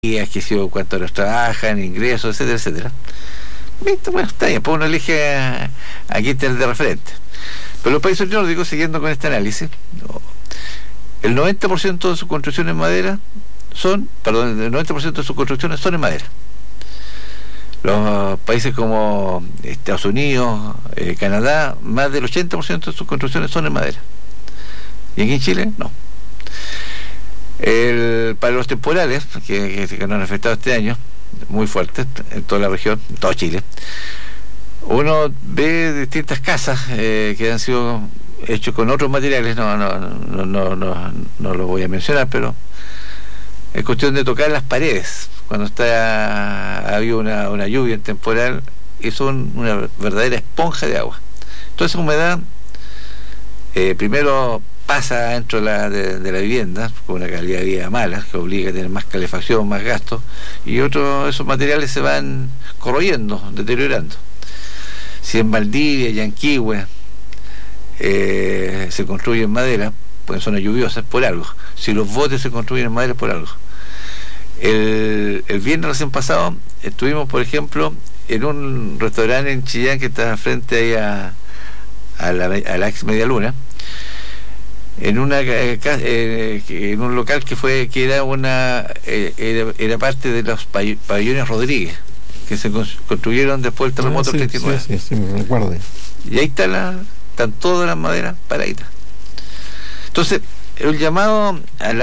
que si cuántas horas trabajan, ingresos, etcétera, etcétera. ¿Viste? Bueno, está bien, pues uno elige a quién tener de referente. Pero los países nórdicos, siguiendo con este análisis, el 90% de sus construcciones en madera el 90% de sus construcciones son en madera. Los países como Estados Unidos, Canadá, más del 80% de sus construcciones son en madera. Y aquí en Chile, no. Para los temporales que nos han afectado este año, muy fuertes en toda la región, en todo Chile, uno ve distintas casas que han sido hechas con otros materiales, no lo voy a mencionar, pero es cuestión de tocar las paredes cuando ha habido una lluvia en temporal, y son una verdadera esponja de agua. Toda esa humedad primero pasa dentro de la vivienda con una calidad de vida mala, que obliga a tener más calefacción, más gastos, y esos materiales se van corroyendo, deteriorando. Si en Valdivia y Yanquihue se construye en madera, pues en zonas lluviosas, por algo. Si los botes se construyen en madera, por algo. El viernes recién pasado estuvimos, por ejemplo, en un restaurante en Chillán que está frente ahí a la ex Media Luna, en un local que era parte de los pabellones Rodríguez, que se construyeron después del terremoto del 39. Sí, me recuerdo. Y ahí están todas las maderas paraditas. Entonces, el llamado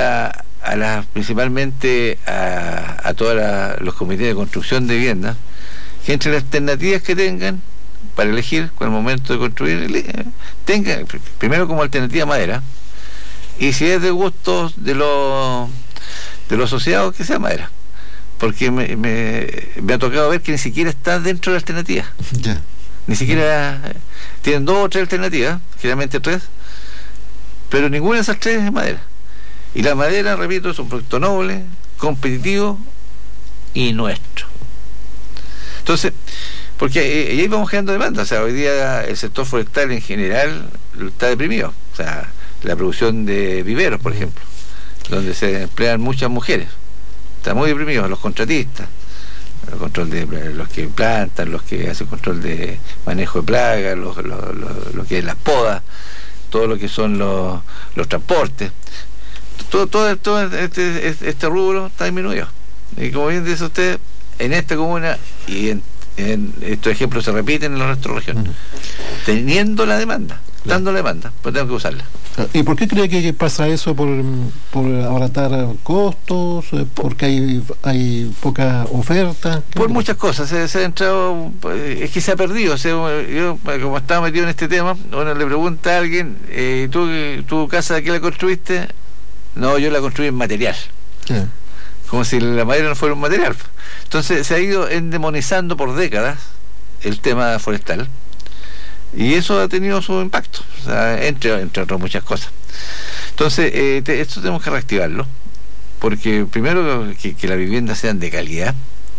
principalmente a todos los comités de construcción de viviendas, que entre las alternativas que tengan para elegir con el momento de construir, tengan primero como alternativa madera, y si es de gustos de los asociados, que sea madera, porque me ha tocado ver que ni siquiera está dentro de la alternativa. Yeah. Ni siquiera tienen 2 o 3 alternativas, generalmente 3, pero ninguna de esas 3 es madera. Y la madera, repito, es un producto noble, competitivo y nuestro. Entonces, porque ahí vamos generando demanda. O sea, hoy día el sector forestal en general está deprimido. O sea, la producción de viveros, por ejemplo, donde se emplean muchas mujeres, está muy deprimido. Los contratistas, el control de los que plantan, los que hacen control de manejo de plagas, lo que es las podas, todo lo que son los transportes, todo este rubro está disminuido. Y como bien dice usted, en esta comuna y en estos ejemplos se repiten en el resto de la región, teniendo la demanda, dando la demanda, pues tengo que usarla. ¿Y por qué cree que pasa eso? ¿Por abaratar costos? ¿Porque hay poca oferta? Por muchas cosas. Se ha entrado, es que se ha perdido. O sea, yo, como estaba metido en este tema, uno le pregunta a alguien, ¿tu casa de qué la construiste? No, yo la construí en material. Yeah. Como si la madera no fuera un material. Entonces se ha ido endemonizando por décadas el tema forestal, y eso ha tenido su impacto, o sea, entre otras muchas cosas. Entonces esto tenemos que reactivarlo, porque primero que las viviendas sean de calidad,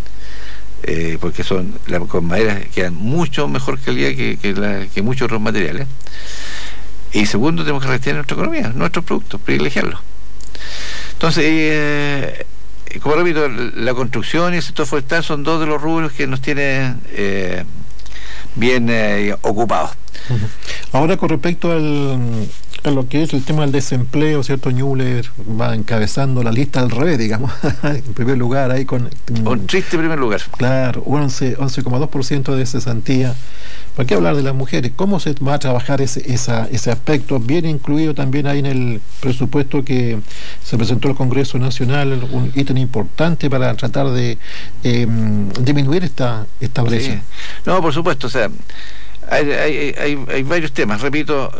porque con madera que dan mucho mejor calidad que muchos otros materiales. Y segundo, tenemos que reactivar nuestra economía, nuestros productos, privilegiarlos. Entonces, como repito, la construcción y el sector forestal son 2 de los rubros que nos tienen bien ocupados. Ahora, con respecto a lo que es el tema del desempleo, ¿cierto? Ñuble va encabezando la lista al revés, digamos, en primer lugar, ahí con un triste primer lugar. Claro, 11,2% de cesantía. ¿Para qué hablar de las mujeres? ¿Cómo se va a trabajar ese aspecto? Bien incluido también ahí en el presupuesto que se presentó al Congreso Nacional, un ítem importante para tratar de disminuir esta brecha. Sí. No, por supuesto, o sea, hay varios temas. Repito,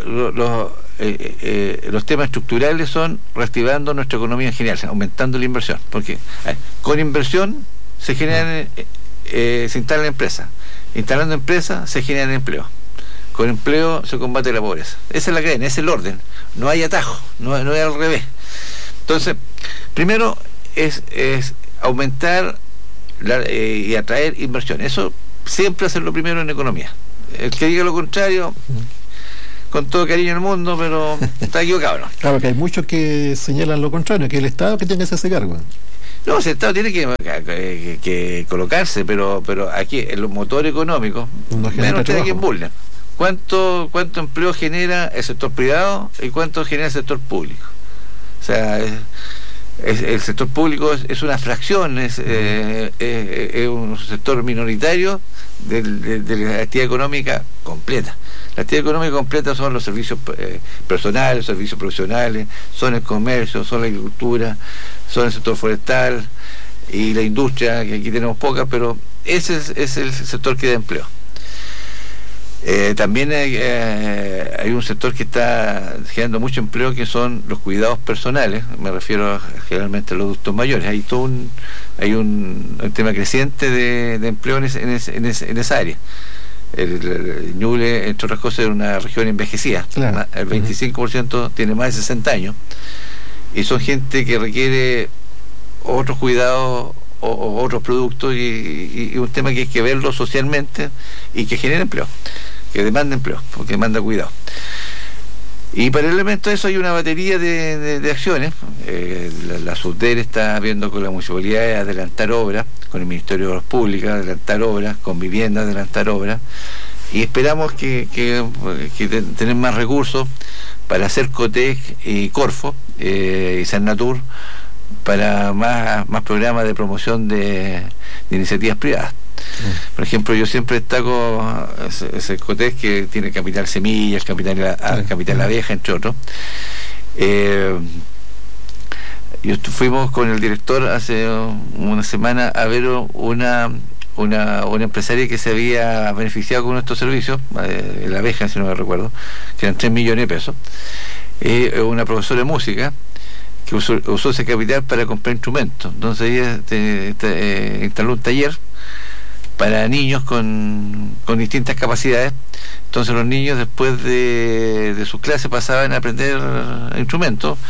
los temas estructurales son reactivando nuestra economía en general, aumentando la inversión, porque con inversión se instalan empresas, instalando empresas se generan empleo, con empleo se combate la pobreza. Esa es la cadena, ese es el orden, no hay atajo, no hay al revés. Entonces, primero es aumentar y atraer inversión. Eso siempre es lo primero en economía. El que diga lo contrario, con todo cariño del mundo, pero está equivocado, ¿no? Claro, que hay muchos que señalan lo contrario, que el Estado que tiene que hacerse cargo. No, el Estado tiene que colocarse, pero aquí en los motores económicos, menos usted aquí en Bulnes. ¿Cuánto empleo genera el sector privado y cuánto genera el sector público? O sea, el sector público es una fracción, es un sector minoritario de la actividad económica completa. La actividad económica completa son los servicios personales, los servicios profesionales, son el comercio, son la agricultura, son el sector forestal y la industria, que aquí tenemos poca, pero ese es el sector que da empleo. También hay un sector que está generando mucho empleo, que son los cuidados personales. Me refiero generalmente a los adultos mayores. Hay un tema creciente de empleo en esa área. El Ñuble, entre otras cosas, es una región envejecida. Claro. El 25% tiene más de 60 años y son gente que requiere otros cuidados o otros productos, y un tema que hay que verlo socialmente y que genera empleo, que demanda empleo, porque demanda cuidado. Y paralelamente a eso hay una batería de acciones. La SUDER está viendo con la municipalidad de adelantar obras, con el Ministerio de Obras Públicas adelantar obras, con vivienda adelantar obras, y esperamos que tener más recursos para hacer COTEC y Corfo y Cernatur, para más programas de promoción de iniciativas privadas. Por ejemplo, yo siempre destaco ese COTEC que tiene Capital Semillas, Capital La Vieja, entre otros. Fuimos con el director hace una semana a ver una empresaria que se había beneficiado con nuestros servicios, La Vieja, si no me recuerdo, que eran 3 millones de pesos. Una profesora de música que usó ese capital para comprar instrumentos. Entonces ella instaló un taller para niños con distintas capacidades. Entonces los niños, después de sus clases, pasaban a aprender instrumentos,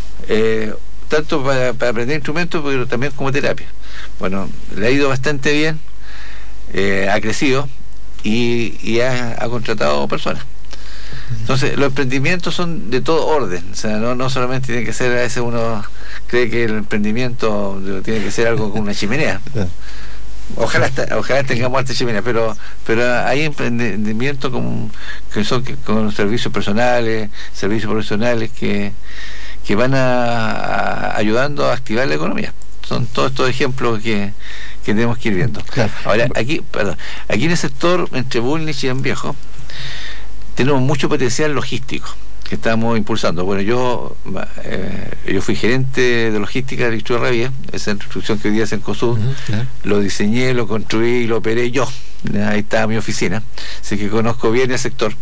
tanto para aprender instrumentos, pero también como terapia. Bueno, le ha ido bastante bien, ha crecido y ha contratado personas. Entonces, los emprendimientos son de todo orden. O sea, no solamente tiene que ser, a veces uno cree que el emprendimiento tiene que ser algo con una chimenea. Ojalá tengamos alta chimenea, pero hay emprendimientos que son con servicios personales, servicios profesionales que van ayudando a activar la economía. Son todos estos ejemplos que tenemos que ir viendo. Claro. Ahora, aquí en el sector entre Bulnes y Chillán Viejo tenemos mucho potencial logístico que estamos impulsando. Bueno, yo fui gerente de logística del Distrito de Rabia, esa institución que hoy día es en COSUD. Claro. Lo diseñé, lo construí y lo operé yo. Ahí está mi oficina, así que conozco bien el sector.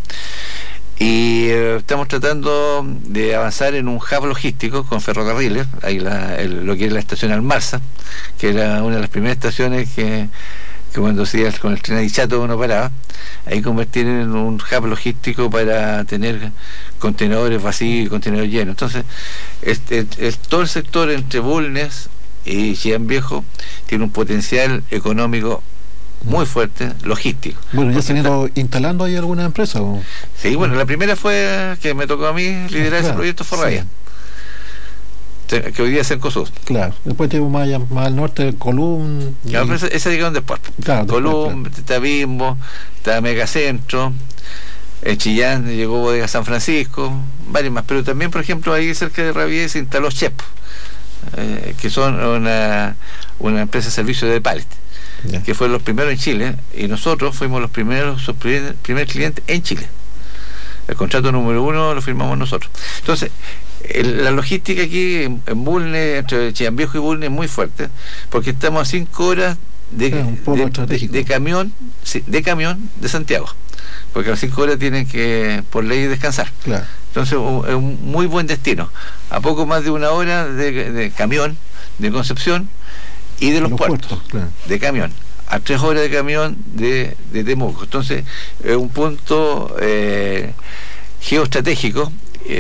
Y estamos tratando de avanzar en un hub logístico con ferrocarriles. Ahí lo que es la estación Almarza, que era una de las primeras estaciones que cuando se iba con el tren Adichato uno paraba, ahí convertir en un hub logístico para tener contenedores vacíos y contenedores llenos. Entonces, todo el sector entre Bulnes y Chillán Viejo tiene un potencial económico muy fuerte, logístico. Bueno, ¿ya se han ido instalando ahí alguna empresa? ¿O? Sí, bueno, la primera fue que me tocó a mí liderar ese proyecto, fue Rabia. Que hoy día es en COSUD. Claro, después tenemos más al norte, Colum. Claro, pero esa llegaron después. Claro, Colum, claro. Está Bimbo, está Megacentro, en Chillán llegó Bodega San Francisco, varios más. Pero también, por ejemplo, ahí cerca de Rabia se instaló Chep, que son una empresa de servicio de pallet, que fueron los primeros en Chile, y nosotros fuimos los primeros, su primer cliente en Chile. El contrato número 1 lo firmamos nosotros. Entonces, la logística aquí en Bulnes, entre Chillán Viejo y Bulnes, es muy fuerte, porque estamos a 5 horas de camión de Santiago, porque a las 5 horas tienen que, por ley, descansar. Claro. Entonces es un muy buen destino, a poco más de 1 hora de camión de Concepción y de los puertos claro. De camión, a 3 horas de camión de Temuco. Entonces es un punto geoestratégico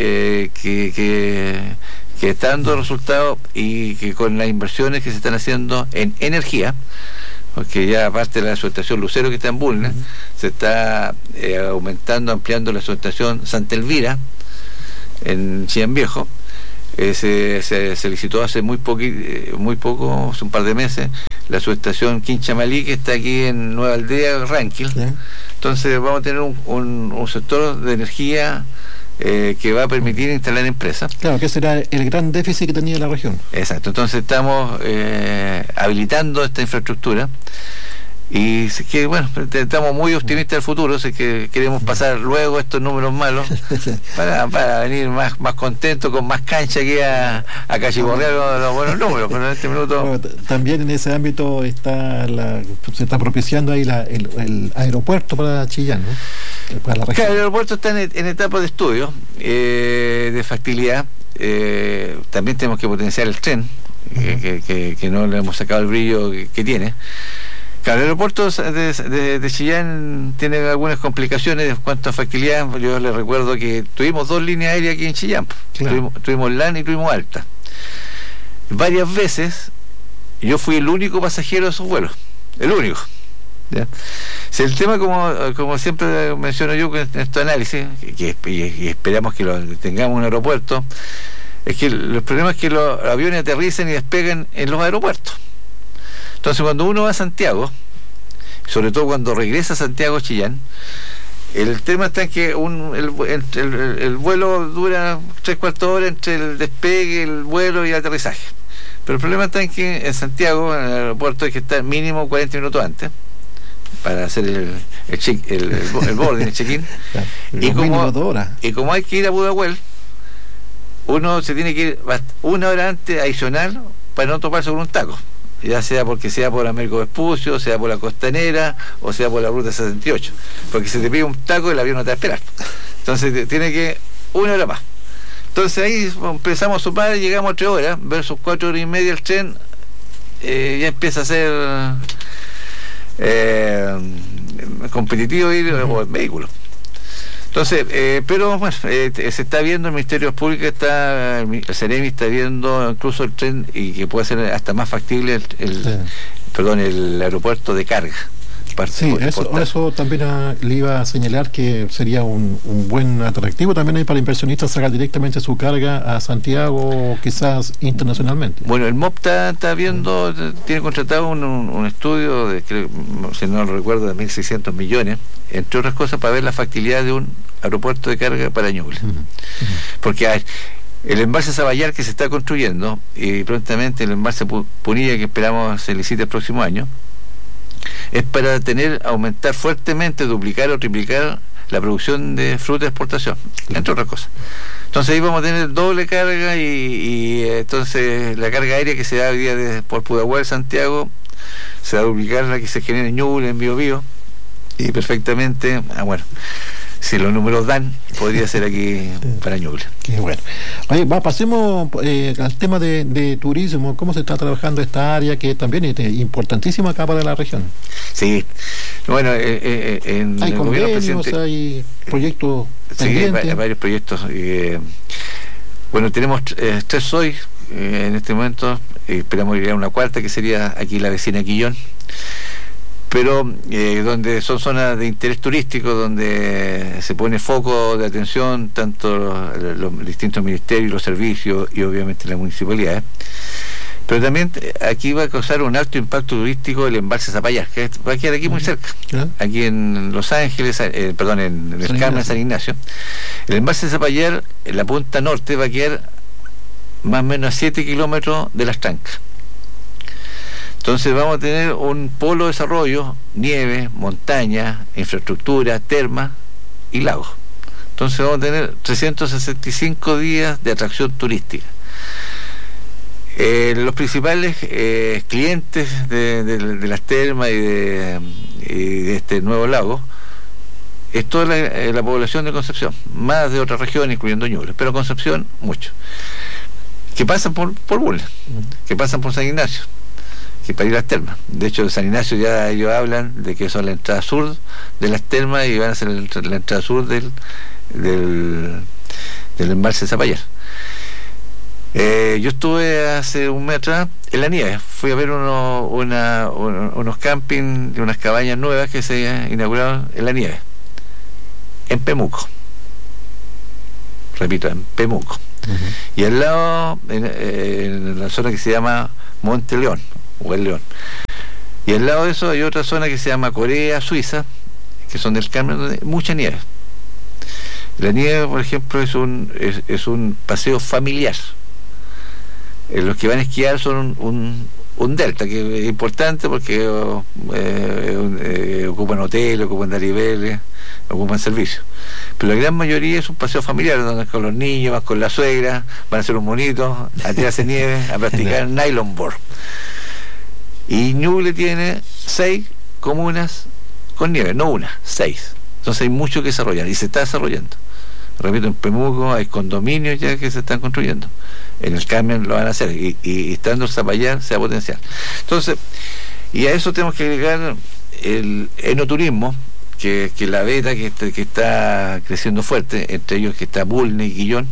que está dando resultados, y que con las inversiones que se están haciendo en energía, porque ya aparte de la subestación Lucero que está en Bulnes, se está ampliando la subestación Santa Elvira en Chillán Viejo. Se licitó hace muy poco, hace un par de meses, la subestación Quinchamalí, que está aquí en Nueva Aldea, Ranquil. ¿Ya? Entonces vamos a tener un sector de energía que va a permitir instalar empresas. Claro, que ese era el gran déficit que tenía la región. Exacto, entonces estamos habilitando esta infraestructura. Y que bueno, estamos muy optimistas del futuro, así que queremos pasar luego estos números malos para venir más contentos, con más cancha aquí a cachiporrear los buenos números. Pero en este minuto, bueno, también en ese ámbito se está propiciando ahí el aeropuerto para Chillán, ¿no? Para la región. Claro, el aeropuerto está en etapa de estudio, de factibilidad. También tenemos que potenciar el tren, que no le hemos sacado el brillo que tiene. Claro, el aeropuerto de Chillán tiene algunas complicaciones en cuanto a factibilidad. Yo les recuerdo que tuvimos 2 líneas aéreas aquí en Chillán. Claro. Tuvimos LAN y tuvimos Alta. Varias veces yo fui el único pasajero de esos vuelos. El único. ¿Ya? Si el tema, como siempre menciono yo en este análisis, y esperamos que tengamos un aeropuerto, es que el problema es que los aviones aterricen y despegan en los aeropuertos. Entonces, cuando uno va a Santiago, sobre todo cuando regresa a Santiago Chillán, el tema está en que el vuelo dura 3/4 horas entre el despegue, el vuelo y el aterrizaje. Pero el problema está en que en Santiago, en el aeropuerto, hay que estar mínimo 40 minutos antes para hacer el boarding, el check-in. Y como hay que ir a Pudahuel, uno se tiene que ir 1 hora antes adicional para no toparse con un taco, ya sea porque sea por Américo Vespucio, sea por la Costanera o sea por la Ruta 68, porque si te pide un taco el avión no te va a esperar, entonces tiene que 1 hora más. Entonces ahí empezamos a sumar y llegamos a 3 horas versus 4 horas y media el tren. Ya empieza a ser competitivo ir en vehículos. Entonces, pero bueno, se está viendo, el Ministerio Público el Ceremi está viendo incluso el tren, y que puede ser hasta más factible el aeropuerto de carga. Sí, eso también le iba a señalar que sería un buen atractivo también ahí para inversionistas sacar directamente su carga a Santiago o quizás internacionalmente. Bueno, el MOP está viendo, tiene contratado un estudio de, si no lo recuerdo, de 1.600 millones, entre otras cosas, para ver la factibilidad de un aeropuerto de carga para Ñuble. Porque el embalse Zaballar que se está construyendo, y prontamente el embalse Punilla, que esperamos se licite el próximo año, es para aumentar fuertemente, duplicar o triplicar la producción de fruta de exportación, entre otras cosas. Entonces ahí vamos a tener doble carga, y entonces la carga aérea que se da hoy día por Pudahuel, Santiago, se va a duplicar la que se genera en Ñuble, en Biobío, y perfectamente, bueno, si los números dan, podría ser aquí para Ñuble. Qué bueno. Oye, pasemos al tema de turismo. ¿Cómo se está trabajando esta área que también es importantísima acá para la región? Sí, bueno, en el gobierno presidente hay proyectos pendientes. Hay varios proyectos. Bueno, tenemos 3 hoy en este momento. Esperamos llegar a una cuarta, que sería aquí la vecina Quillón, pero donde son zonas de interés turístico, donde se pone foco de atención tanto los distintos ministerios, los servicios y obviamente las municipalidades. Pero también aquí va a causar un alto impacto turístico el embalse Zapallar, que va a quedar aquí muy cerca, aquí en Los Ángeles, en el Carmen, San Ignacio. El embalse Zapallar, en la punta norte, va a quedar más o menos a 7 kilómetros de las trancas. Entonces vamos a tener un polo de desarrollo, nieve, montaña, infraestructura, termas y lagos. Entonces vamos a tener 365 días de atracción turística. Los principales clientes de las termas y de este nuevo lago es toda la población de Concepción, más de otras regiones, incluyendo Ñuble, pero Concepción mucho, que pasan por Bulnes, que pasan por San Ignacio, que para ir a las termas. De hecho, en San Ignacio ya ellos hablan de que son la entrada sur de las termas y van a ser la entrada sur del embalse Zapallar. Yo estuve hace un mes atrás en la nieve, fui a ver unos campings, unas cabañas nuevas que se inauguraron en la nieve, en Pemuco, repito, en Pemuco. Y al lado, en la zona que se llama Monte León, o el León. Y al lado de eso hay otra zona que se llama Corea, Suiza, que son del Carmen, donde hay mucha nieve. La nieve, por ejemplo, es un paseo familiar. Los que van a esquiar son un delta, que es importante porque ocupan hoteles, ocupan dariveles, ocupan servicios. Pero la gran mayoría es un paseo familiar, donde con los niños, van con la suegra, van a hacer un monito, a tirarse nieve, a practicar nylon board. Y Ñuble tiene 6 comunas con nieve, no una, 6. Entonces hay mucho que desarrollar, y se está desarrollando. Repito, en Pemuco hay condominios ya que se están construyendo. En el Carmen lo van a hacer, y estando el Zapallar se va a potenciar. Entonces, y a eso tenemos que agregar el enoturismo, que la beta que está creciendo fuerte, entre ellos que está Bulnes y Guillón,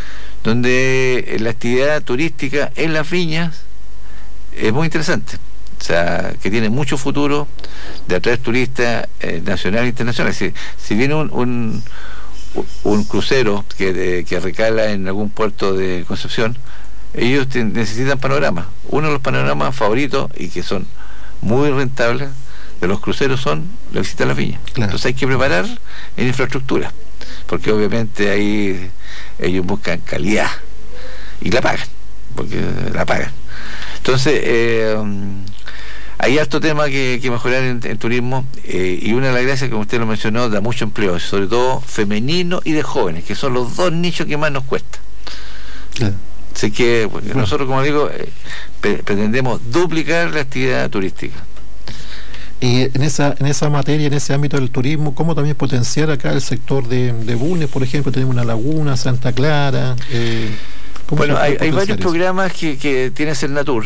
donde la actividad turística en las viñas es muy interesante. O sea, que tiene mucho futuro de atraer turistas nacionales e internacionales. Si viene un crucero que recala en algún puerto de Concepción, ellos necesitan panoramas. Uno de los panoramas favoritos y que son muy rentables de los cruceros son la visita a las viñas. Claro. Entonces hay que preparar en infraestructura, porque obviamente ahí ellos buscan calidad y la pagan, porque la pagan. Entonces hay harto tema que mejorar en turismo, y una de las gracias, como usted lo mencionó, da mucho empleo, sobre todo femenino y de jóvenes, que son los 2 nichos que más nos cuesta. Claro. Así que nosotros, como digo, pretendemos duplicar la actividad turística. Y en esa materia, en ese ámbito del turismo, ¿cómo también potenciar acá el sector de Bulnes, por ejemplo? Tenemos una laguna, Santa Clara. Bueno, hay varios programas que tiene Cernatur.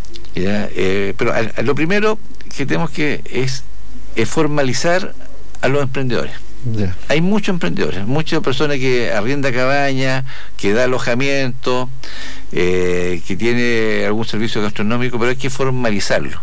Pero lo primero que tenemos que es formalizar a los emprendedores. Yeah. Hay muchos emprendedores, muchas personas que arrienda cabaña, que da alojamiento, que tiene algún servicio gastronómico, pero hay que formalizarlo.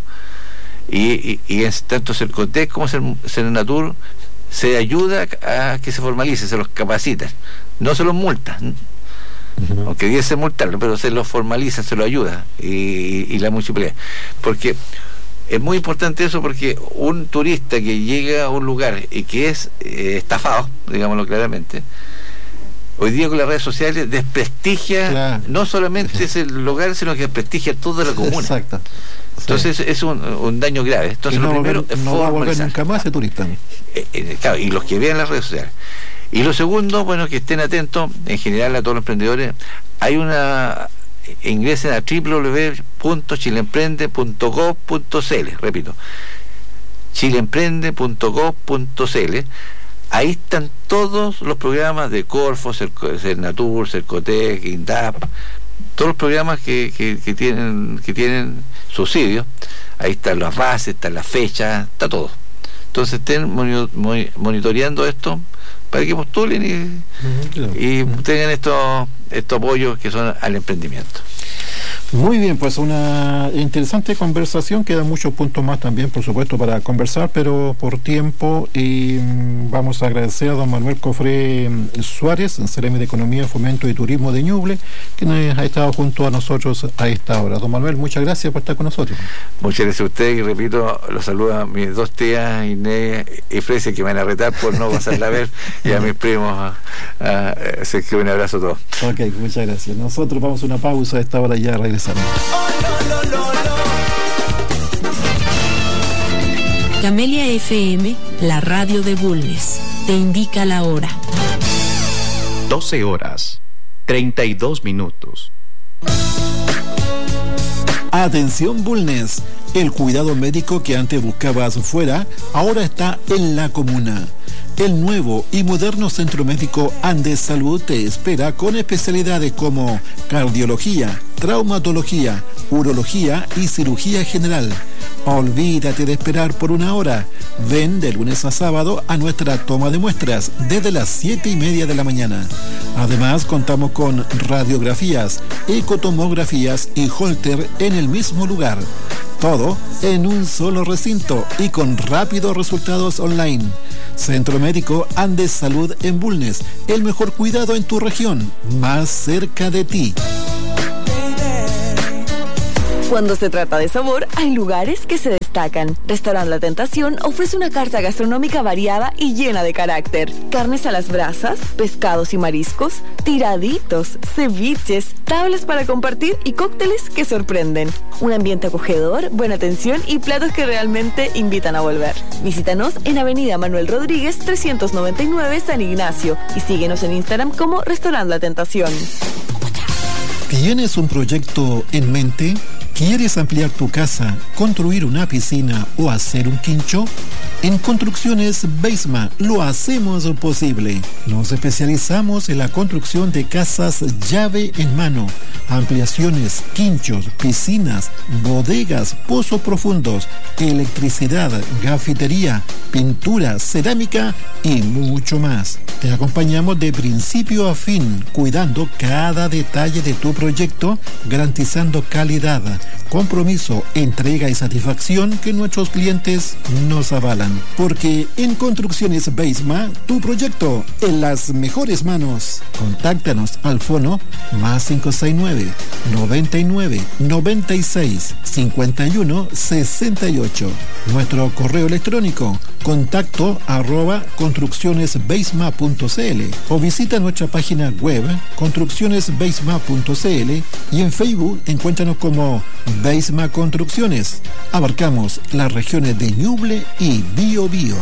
Y tanto Cercotec como Cernatur se ayuda a que se formalice, se los capacita, no se los multa. Aunque dice multarlo, pero se lo formaliza, se lo ayuda, y la municipalidad, porque es muy importante eso, porque un turista que llega a un lugar y que es estafado, digámoslo claramente, hoy día con las redes sociales desprestigia, claro, no solamente ese lugar, sino que desprestigia toda la comuna. Exacto. Entonces es un daño grave. Entonces lo primero es no va a volver nunca más ese turista. Claro, y los que vean las redes sociales. Y lo segundo, bueno, que estén atentos en general a todos los emprendedores. Hay ingresen a www.chileemprende.gov.cl, repito, chileemprende.gov.cl. Ahí están todos los programas de Corfo, Cernatur, Cercotec, INDAP, todos los programas que tienen subsidios. Ahí están las bases, están las fechas, está todo. Entonces estén monitoreando esto para que postulen y tengan estos apoyos que son al emprendimiento. Muy bien, pues una interesante conversación. Quedan muchos puntos más también, por supuesto, para conversar, pero por tiempo vamos a agradecer a don Manuel Cofré Suárez, CRM de Economía, Fomento y Turismo de Ñuble, que ha estado junto a nosotros a esta hora. Don Manuel, muchas gracias por estar con nosotros. Muchas gracias a usted, y repito, los saludo a mis 2 tías, Inés y Fresia, que me van a retar por no pasarla a ver, y a mis primos. Así que un abrazo a todos. Ok, muchas gracias. Nosotros vamos a una pausa a esta hora, ya regresamos. Camelia FM, la radio de Bulnes, te indica la hora. 12:32. Atención Bulnes, el cuidado médico que antes buscabas fuera, ahora está en la comuna. El nuevo y moderno Centro Médico Andes Salud te espera con especialidades como cardiología, traumatología, urología y cirugía general. Olvídate de esperar por una hora. Ven de lunes a sábado a nuestra toma de muestras desde las 7:30 de la mañana. Además, contamos con radiografías, ecotomografías y Holter en el mismo lugar. Todo en un solo recinto y con rápidos resultados online. Centro Médico Andes Salud en Bulnes, el mejor cuidado en tu región, más cerca de ti. Cuando se trata de sabor, hay lugares que se destacan. Restaurante La Tentación ofrece una carta gastronómica variada y llena de carácter. Carnes a las brasas, pescados y mariscos, tiraditos, ceviches, tablas para compartir y cócteles que sorprenden. Un ambiente acogedor, buena atención y platos que realmente invitan a volver. Visítanos en Avenida Manuel Rodríguez 399 San Ignacio y síguenos en Instagram como Restaurante La Tentación. ¿Tienes un proyecto en mente? ¿Quieres ampliar tu casa, construir una piscina o hacer un quincho? En Construcciones Beisma lo hacemos posible. Nos especializamos en la construcción de casas llave en mano, ampliaciones, quinchos, piscinas, bodegas, pozos profundos, electricidad, gafitería, pintura, cerámica y mucho más. Te acompañamos de principio a fin, cuidando cada detalle de tu proyecto, garantizando calidad, compromiso, entrega y satisfacción que nuestros clientes nos avalan. Porque en Construcciones Beisma, tu proyecto en las mejores manos. Contáctanos al fono +569 99 96 51 68. Nuestro correo electrónico contacto@construccionesbeisma.cl o visita nuestra página web construccionesbeisma.cl y en Facebook encuéntranos como Beisma Construcciones. Abarcamos las regiones de Ñuble y Biobío.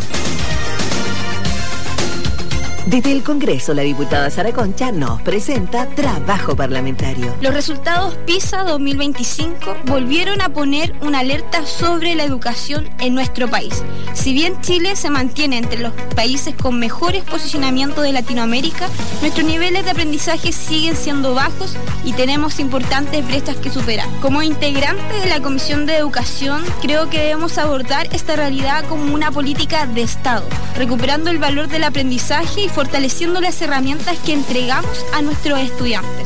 Desde el Congreso, la diputada Sara Concha nos presenta Trabajo Parlamentario. Los resultados PISA 2025 volvieron a poner una alerta sobre la educación en nuestro país. Si bien Chile se mantiene entre los países con mejores posicionamientos de Latinoamérica, nuestros niveles de aprendizaje siguen siendo bajos y tenemos importantes brechas que superar. Como integrante de la Comisión de Educación, creo que debemos abordar esta realidad como una política de Estado, recuperando el valor del aprendizaje y fortaleciendo las herramientas que entregamos a nuestros estudiantes.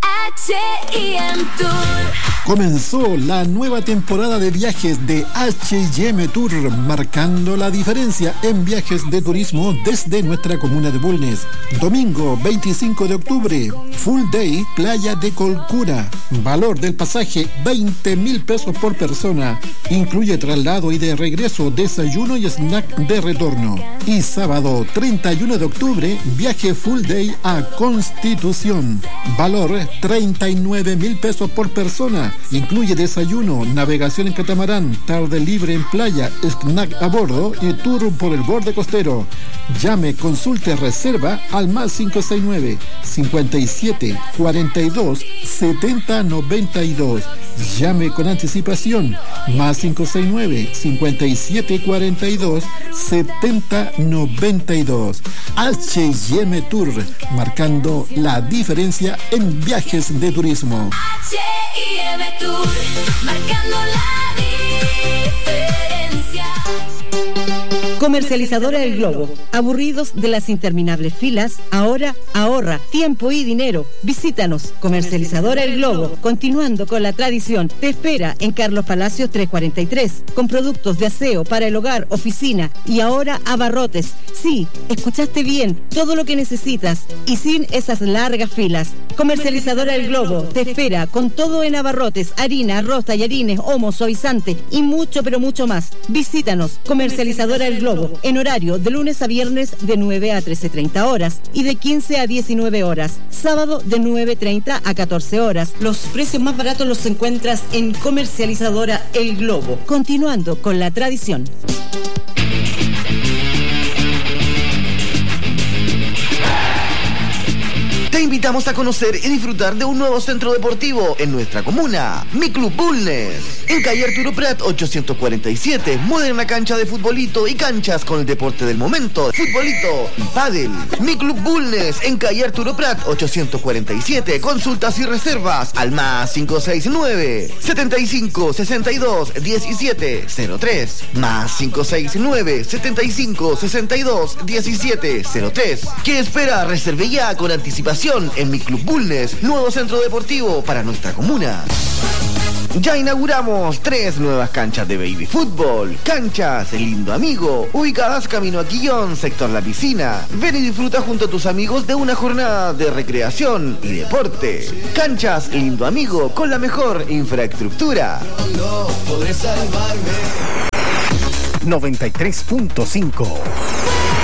H&M Tour. Comenzó la nueva temporada de viajes de H&M Tour, marcando la diferencia en viajes de turismo desde nuestra comuna de Bulnes. Domingo 25 de octubre, full day, playa de Colcura. Valor del pasaje 20.000 pesos por persona. Incluye traslado y de regreso, desayuno y snack de retorno. Y sábado 31 de octubre, viaje full day a Constitución. Valor 39.000 pesos por persona. Incluye desayuno, navegación en catamarán, tarde libre en playa, snack a bordo y tour por el borde costero. Llame, consulte, reserva al +569 57 42 70 92. Llame con anticipación +569 57 42 70 92. H&M Tour, marcando la diferencia en viajes de turismo. H&M Tour, marcando la diferencia. Comercializadora El Globo. Aburridos de las interminables filas, ahora ahorra tiempo y dinero. Visítanos. Comercializadora El Globo. Continuando con la tradición, te espera en Carlos Palacios 343, con productos de aseo para el hogar, oficina y ahora abarrotes. Sí, escuchaste bien, todo lo que necesitas y sin esas largas filas. Comercializadora El Globo te espera con todo en abarrotes, harina, arroz, tallarines, homo, suavizante y mucho pero mucho más. Visítanos. Comercializadora El Globo, en horario de lunes a viernes de 9 a 13:30 horas y de 15 a 19 horas. Sábado de 9:30 a 14 horas. Los precios más baratos los encuentras en Comercializadora El Globo. Continuando con la tradición. Te invitamos a conocer y disfrutar de un nuevo centro deportivo en nuestra comuna, Mi Club Bulnes. En calle Arturo Prat 847, moderna cancha de futbolito y canchas con el deporte del momento, futbolito y pádel. Mi Club Bulnes en calle Arturo Prat 847, consultas y reservas al +569 75 62 17 03, +569 75 62 17 03. ¿Qué espera? Reserve ya con anticipación en Mi Club Bulnes, nuevo centro deportivo para nuestra comuna. Ya inauguramos 3 nuevas canchas de baby fútbol. Canchas El Lindo Amigo, ubicadas camino a Quillón, sector La Piscina. Ven y disfruta junto a tus amigos de una jornada de recreación y deporte. Canchas El Lindo Amigo, con la mejor infraestructura. No podré salvarme. 93.5